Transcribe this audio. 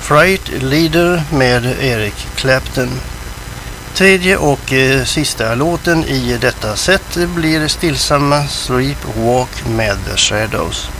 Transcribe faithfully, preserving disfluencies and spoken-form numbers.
Fright Leader med Eric Clapton. Tredje och eh, sista låten i detta set blir stillsamma Sleepwalk med The Shadows.